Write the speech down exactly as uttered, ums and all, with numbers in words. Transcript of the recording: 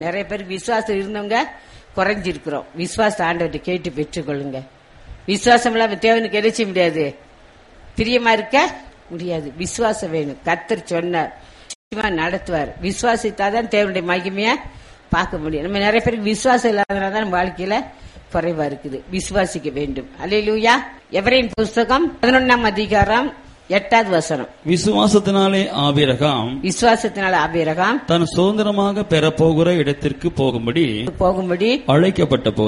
நிறைய பேருக்கு விசுவாசம் இருந்தவங்க குறைஞ்சிருக்கிறோம். விசுவாச ஆண்டவர்கிட்ட கேட்டு பெற்றுக்கொள்ளுங்க. விசுவாசம் இல்லாம தேவனுக்கு என்ன செய்ய முடியாது, பிரியமா இருக்க முடியாது. விசுவாசம் வேணும். கர்த்தர் சொன்னார், நடத்துவார். விசுவாசித்தாதான் தேவனுடைய மகிமைய பார்க்க முடியும். நம்ம நிறைய பேருக்கு விசுவாசம் இல்லாதனால நம்ம வாழ்க்கையில குறைவா இருக்குது. விசுவாசிக்க வேண்டும். அல்லேலூயா. எபிரேயர் புஸ்தகம் பதினொன்னாம் அதிகாரம் எட்டாவது வசனம். விசுவாசத்தினாலே ஆபிரகாம் விசுவாசத்தினால ஆபிரகாம் தன் சுதந்திரமாக பெறப்போகிற இடத்திற்கு போகும்படி போகும்படி அழைக்கப்பட்ட போது